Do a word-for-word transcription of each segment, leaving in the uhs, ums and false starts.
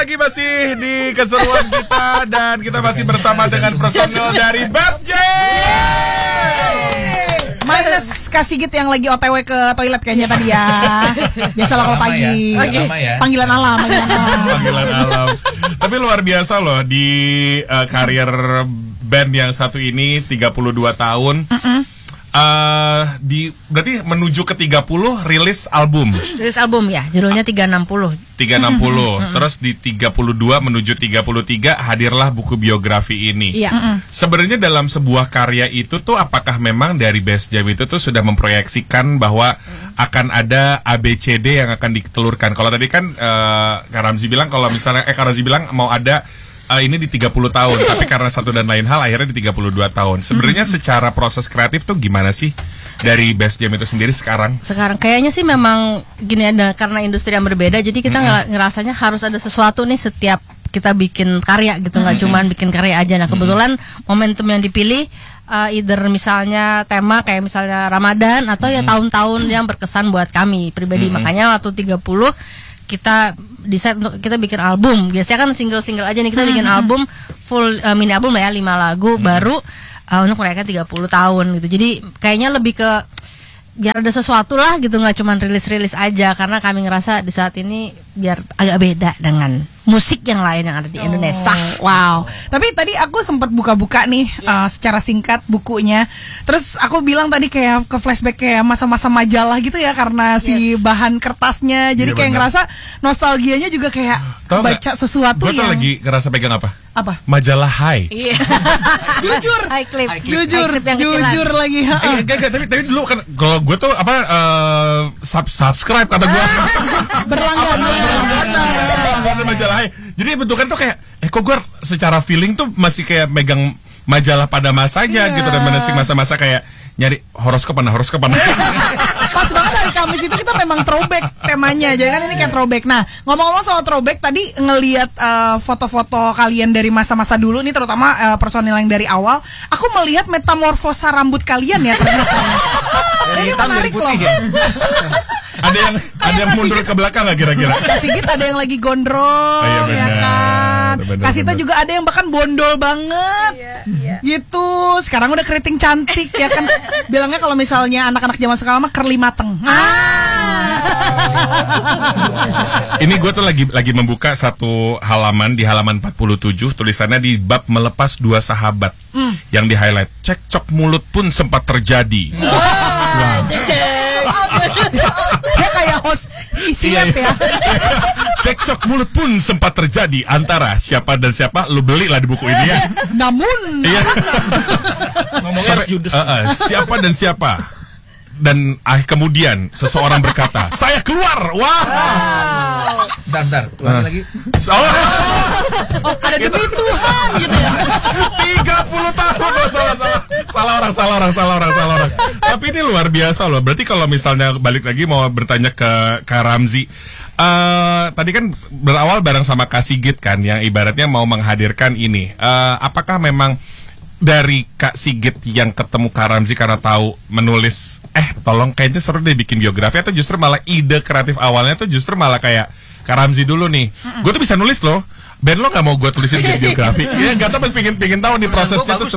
lagi masih di keseruan kita dan kita masih bersama dengan personil dari Best Jam. Minus Kak Sigit yang lagi O T W ke toilet kayaknya tadi ya. Biasalah kalau pagi. Ya. Okay. Ya. Panggilan alam, panggilan alam. Panggilan alam. Tapi luar biasa loh di uh, karir band yang satu ini tiga puluh dua tahun. Mm-mm. Uh, di berarti menuju ke tiga puluh rilis album. Rilis album ya, judulnya tiga enam puluh. tiga enam puluh. Terus di tiga puluh dua menuju tiga puluh tiga hadirlah buku biografi ini. Iya. Sebenarnya dalam sebuah karya itu tuh apakah memang dari Best Jam itu tuh sudah memproyeksikan bahwa akan ada A B C D yang akan ditelurkan. Kalau tadi kan uh, Kak Ramzi bilang kalau misalnya eh Kak Ramzi bilang mau ada Uh, ini di tiga puluh tahun, tapi karena satu dan lain hal akhirnya di tiga puluh dua tahun. Sebenarnya mm-hmm. secara proses kreatif tuh gimana sih dari Best Jam itu sendiri sekarang? Sekarang kayaknya sih memang gini ada karena industri yang berbeda, jadi kita mm-hmm. ngerasanya harus ada sesuatu nih setiap kita bikin karya gitu, nggak mm-hmm. cuman bikin karya aja. Nah kebetulan mm-hmm. momentum yang dipilih uh, either misalnya tema kayak misalnya Ramadan atau mm-hmm. ya tahun-tahun yang berkesan buat kami pribadi. Mm-hmm. Makanya waktu tiga puluh kita decide untuk kita bikin album. Biasanya kan single-single aja nih, kita bikin hmm. album full uh, mini album ya, lima lagu hmm. baru uh, untuk mereka tiga puluh tahun gitu. Jadi kayaknya lebih ke biar ada sesuatu lah gitu, nggak cuma rilis-rilis aja, karena kami ngerasa di saat ini biar agak beda dengan musik yang lain yang ada di Indonesia. Oh, wow. Tapi tadi aku sempat buka-buka nih yeah. uh, secara singkat bukunya. Terus aku bilang tadi kayak ke flashback kayak masa-masa majalah gitu ya, karena yes. si bahan kertasnya. Jadi yeah, kayak bener. Ngerasa nostalgianya juga kayak Tau baca gak? Sesuatu gua yang. Gue lagi ngerasa pegang apa? Apa? Majalah Hai. Iya. jujur. High clip. High clip. Jujur. High clip yang jujur kecilan. Lagi. Eh, gak, gak, tapi tapi dulu kan kalau gue tuh apa uh, sub subscribe kata gue. Berlangganan. Berlangganan majalah Hai. Jadi bentukan tuh kayak eh kok gue secara feeling tuh masih kayak megang majalah pada masanya yeah. gitu, dan menasih masa-masa kayak nyari horoskop mana horoskop mana. Pas banget hari Kamis itu kita memang throwback temanya, jadi kan ini kayak throwback. Nah ngomong-ngomong soal throwback, tadi ngelihat uh, foto-foto kalian dari masa-masa dulu nih, terutama uh, personil yang dari awal, aku melihat metamorfosa rambut kalian ya ternyata. Dari hitam dari putih ya. Ada yang ada yang mundur Sigit, ke belakang nggak kira-kira? Kak Sigit ada yang lagi gondrong, oh, iya bener, ya kan. Kak Sita juga ada yang bahkan bondol banget, iya, iya. gitu. Sekarang udah keriting cantik ya kan. Bilangnya kalau misalnya anak-anak zaman sekarang mah curly mateng. Ah. Ini gue tuh lagi lagi membuka satu halaman di halaman empat puluh tujuh, tulisannya di bab melepas dua sahabat mm. yang di highlight. Cekcok mulut pun sempat terjadi. Oh, wow. Dia kayak host isian ya. Cekcok mulut pun sempat terjadi antara siapa dan siapa. Lu belilah di buku ini ya. Namun iya. Ngomongnya harus judes. uh, uh, Siapa dan siapa. Dan ah, kemudian seseorang berkata, saya keluar. Wah wow. Bentar, bentar, uh. lagi. So, oh, ada demi Tuhan gitu ya. tiga puluh tahun. Oh, salah, salah. Salah orang, salah orang, salah orang, salah orang. Tapi ini luar biasa loh. Berarti kalau misalnya balik lagi mau bertanya ke Kak Ramzi, uh, tadi kan berawal bareng sama Kak Sigit kan, yang ibaratnya mau menghadirkan ini. Uh, apakah memang dari Kak Sigit yang ketemu Kak Ramzi karena tahu menulis, eh tolong kayaknya seru deh bikin biografi, atau justru malah ide kreatif awalnya tuh justru malah kayak Kak Ramzi dulu nih, gue tuh bisa nulis loh, band lo nggak mau gue tulisin biografi? Ya nggak tahu, pengen pengen tahu nih prosesnya tuh.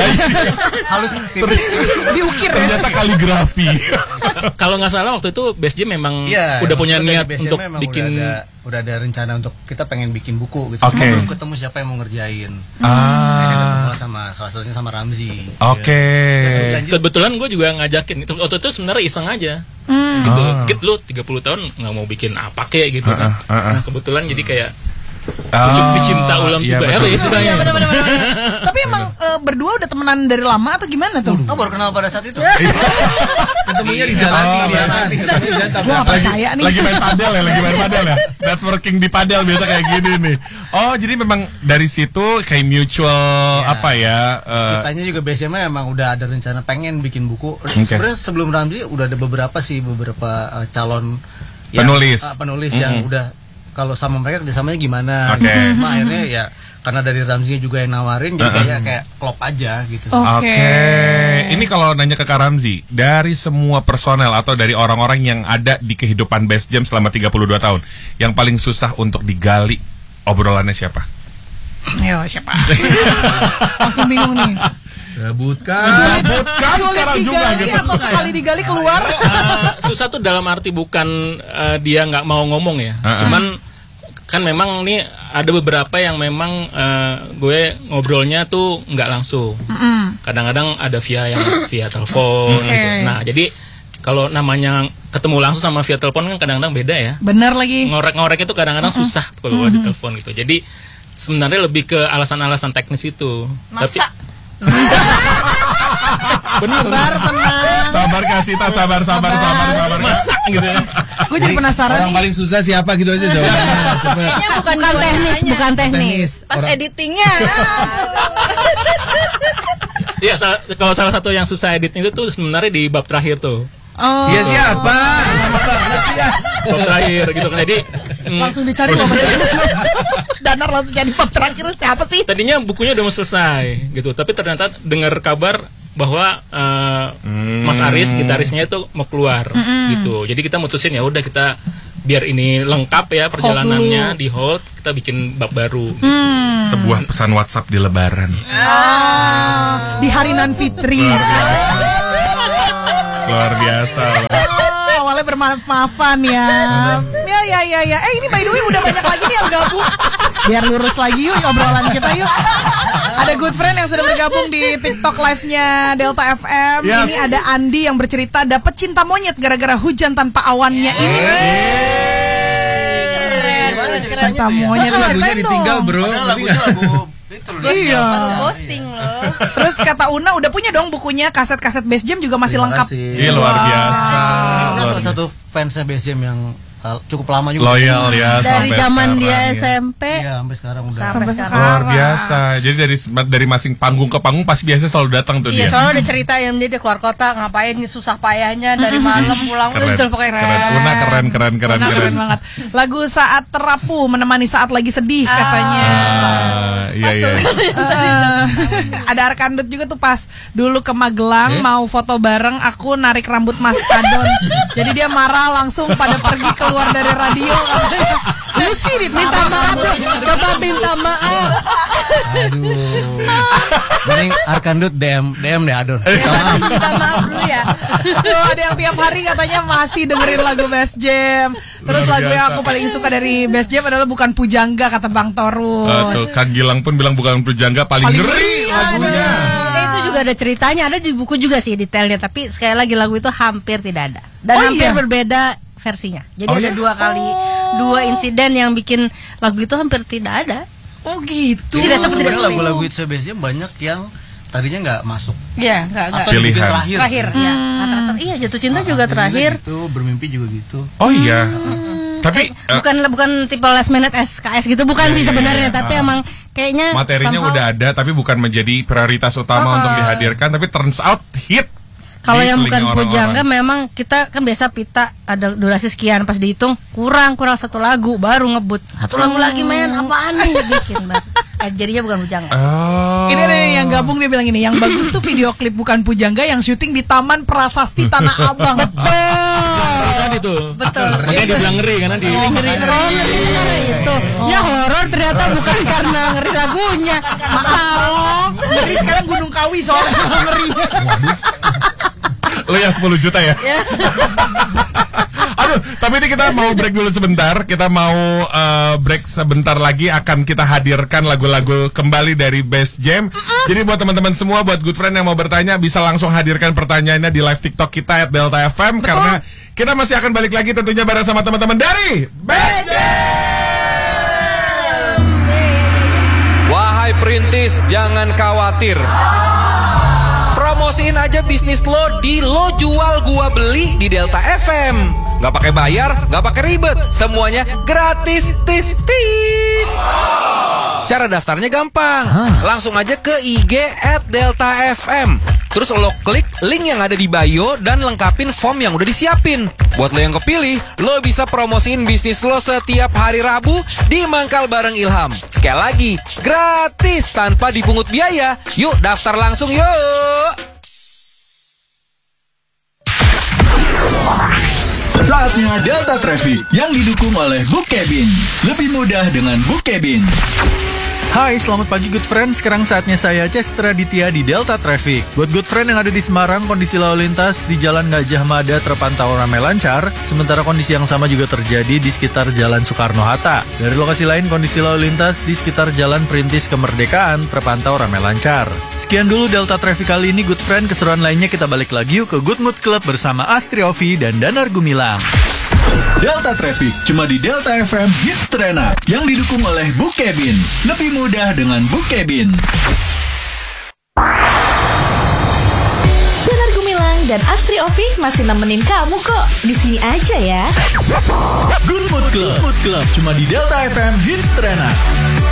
Halus diukir. Ternyata kaligrafi. Kalau nggak salah waktu itu Best Jam memang ya, udah punya niat untuk bikin, udah ada, udah ada rencana untuk kita pengen bikin buku gitu. Okay. Belum ketemu siapa yang mau ngerjain. Ah. Nah, ketemu sama salah satunya sama Ramzi. Oke. Okay. Ya. Kebetulan gue juga ngajakin. Itu waktu itu sebenarnya iseng aja. Hmm. Gitu. Ah. Git lu tiga puluh tahun nggak mau bikin apa kayak gitu kan. Uh, uh, uh. Nah, kebetulan jadi kayak pucuk oh, dicinta ulang iya, juga ya, iya, bener-bener. Tapi emang uh, berdua udah temenan dari lama atau gimana tuh? Oh, baru kenal pada saat itu. Ketemunya di jalan oh, di jalan. Gue gak percaya nih. Lagi main padel ya, lagi main padel ya. Networking di padel biasa kayak gini nih. Oh, jadi memang dari situ kayak mutual ya. Apa ya? Uh, Kitanya juga biasanya memang udah ada rencana pengen bikin buku. Okay. Sebenarnya sebelum Ramzi udah ada beberapa sih beberapa uh, calon yang, penulis, uh, penulis mm-hmm. yang udah kalau sama mereka kerjasamanya gimana. Okay. Nah, akhirnya ya karena dari Ramzi juga yang nawarin, jadi uh-uh. kayak kayak klop aja gitu. Oke. Okay. Okay. Ini kalau nanya ke Kak Ramzi, dari semua personel atau dari orang-orang yang ada di kehidupan Best Jam selama tiga puluh dua tahun, yang paling susah untuk digali obrolannya siapa? Ayo siapa? Langsung bingung nih. Sebutkan. Sebutkan Sulit sekarang juga digali gitu. atau sekali digali keluar? Uh, susah tuh dalam arti bukan uh, dia nggak mau ngomong ya, Uh-uh. cuman kan memang nih ada beberapa yang memang uh, gue ngobrolnya tuh nggak langsung. Mm-mm. Kadang-kadang ada via yang via telepon. Oke. Gitu. Nah jadi kalau namanya ketemu langsung sama via telepon kan kadang-kadang beda ya. Bener lagi. Ngorek-ngorek itu kadang-kadang susah kalau di telepon gitu. Jadi sebenarnya lebih ke alasan-alasan teknis itu. Tapi Masa? benar Sabar, tenang. Sabar kasih tas, sabar, sabar, sabar, sabar. masa gitu ya. Gue jadi penasaran Orang nih. paling susah siapa gitu aja jawabannya. Coba. bukan, bukan teknis, bukan teknis. Pas Orang- editingnya. Iya, sal- kalau salah satu yang susah edit itu tuh sebenarnya di bab terakhir tuh. Oh. Iya siapa? Lama banget ya. Bab terakhir gitu kan. Jadi mm, Langsung dicari momennya. Danar langsung jadi bab terakhir siapa sih? tadinya bukunya udah mau selesai gitu, tapi ternyata dengar kabar bahwa uh, Mas Aris gitarisnya itu mau keluar gitu. Jadi kita mutusin ya udah kita biar ini lengkap ya perjalanannya di hold, kita bikin bab baru. Gitu. Sebuah pesan WhatsApp di Lebaran. Di hari Nan Fitri. Luar biasa. Oh, awalnya bermaaf-maafan ya. Ya ya ya ya. Eh ini by the way udah banyak lagi nih yang gabung. Biar lurus lagi yuk obrolan kita yuk. Ada good friend yang sudah bergabung di TikTok live-nya Delta F M. Yes. Ini ada Andi yang bercerita dapat cinta monyet gara-gara hujan tanpa awannya ini. Gimana ceritanya Cinta tuh ya? monyet. Masa lagunya Ceritain ditinggal dong. bro? Padahal Ngerti lagunya nggak? lagu itu loh. Iya. Baru ghosting loh. Terus kata Una udah punya dong bukunya, kaset-kaset Bass Jam juga masih Terima lengkap. kasih. Iya, luar biasa. Karena Luar salah satu fansnya Bass Jam yang uh, cukup lama juga. loyal ya Dari sampai zaman sekarang, dia ya. S M P Iya, sampai sekarang udah. sampai sekarang. Luar biasa. Jadi dari dari masing panggung ke panggung pasti biasa selalu datang tuh Iya, dia. soalnya ada cerita yang dia, dia keluar kota ngapain susah payahnya dari malam pulang Keren, terus pakai keren. Una keren, keren, keren, Una keren. keren banget. Lagu Saat Terapu menemani saat lagi sedih katanya. Ah, iya, iya. Eh, ada Arkandut juga tuh pas dulu ke Magelang mau foto bareng, aku narik rambut Mas Adon. Jadi dia marah langsung pada pergi keluar dari radio. Lu sih minta maaf dong, coba minta maaf. Aduh. Mending Arkandut D M D M deh Adon. Minta maaf dulu ya. Tuh, ada yang tiap hari katanya masih dengerin lagu Bass Jam. Terus Luar lagu yang biasa. aku paling suka dari Bass Jam adalah Bukan Pujangga kata Bang Torus. Eh, tuh Kang Gilang pun bilang bukan pujangga paling, Paling ngeri ngeri, lagunya. Eh, itu juga ada ceritanya, ada di buku juga sih detailnya, tapi sekali lagi lagu itu hampir tidak ada. Dan Oh, hampir iya? berbeda versinya. Jadi Oh, ada iya? dua kali dua insiden yang bikin lagu itu hampir tidak ada. Oh gitu. Tidak seperti Sebenarnya itu. lagu-lagu itu Bass Jam banyak yang tadinya nggak masuk. Iya, enggak enggak. Atau dibikin Pilihan. terakhir. Terakhir, ya. Rata-rata iya, Jatuh Cinta juga Akhirnya terakhir. Gitu, bermimpi juga gitu. Oh iya. Tapi Eh, eh, bukan bukan tipe last minute S K S gitu, bukan Iya, sih iya, sebenarnya, iya. tapi Ah. emang kayaknya materinya somehow- udah ada tapi bukan menjadi prioritas utama Oh, untuk oh. dihadirkan, tapi turns out hit. Kalau di yang telinga bukan orang-orang. pujangga memang kita kan biasa pita ada durasi sekian, pas dihitung kurang kurang satu lagu baru ngebut satu lagu lagi men apaan nih bikin banget. Eh, jadinya bukan pujangga. Oh. Ini nih yang gabung dia bilang ini, yang bagus tuh video klip Bukan Pujangga yang syuting di Taman Prasasti Tanah Abang. Kan itu. Betul. Makanya dibilang ngeri karena di Oh, ngeri ngeri itu. Ya horor ternyata bukan karena ngeri lagunya. Maaf. Ngeri sekarang Gunung Kawi soalnya ngeri. Lo yang sepuluh juta ya? Aduh, tapi ini kita mau break dulu sebentar. Kita mau eh, break sebentar lagi, akan kita hadirkan lagu-lagu kembali dari Bass Jam. Jadi buat teman-teman semua, buat good friend yang mau bertanya, bisa langsung hadirkan pertanyaannya di live TikTok kita at Delta F M. Karena kita masih akan balik lagi tentunya bareng sama teman-teman dari Bass Jam. Wahai perintis, jangan khawatir. Promosiin aja bisnis lo di Lo Jual Gua Beli di Delta F M. Gak pakai bayar, gak pakai ribet, semuanya gratis, tis tis. Cara daftarnya gampang, langsung aja ke I G at Delta F M. Terus lo klik link yang ada di bio dan lengkapin form yang udah disiapin. Buat lo yang kepilih, lo bisa promosiin bisnis lo setiap hari Rabu di Mangkal Bareng Ilham. Sekali lagi, gratis tanpa dipungut biaya. Yuk daftar langsung yuk. Saatnya Delta Traffic yang didukung oleh Book Cabin. Lebih mudah dengan Book Cabin. Hai, selamat pagi Good Friend. Sekarang saatnya saya Chester Aditya di Delta Traffic. Buat Good Friend yang ada di Semarang, kondisi lalu lintas di Jalan Gajah Mada terpantau ramai lancar. Sementara kondisi yang sama juga terjadi di sekitar Jalan Soekarno-Hatta. Dari lokasi lain, kondisi lalu lintas di sekitar Jalan Perintis Kemerdekaan terpantau ramai lancar. Sekian dulu Delta Traffic kali ini Good Friend. Keseruan lainnya kita balik lagi yuk ke Good Mood Club bersama Astri Ovi dan Danar Gumilang. Delta Traffic cuma di Delta F M Hits Terenak yang didukung oleh Book Cabin. Lebih mudah dengan Book Cabin. Danar Gumilang dan Astri Ovi masih nemenin kamu kok. Di sini aja ya. Good Mood Club, Good Club cuma di Delta F M Hits Terenak.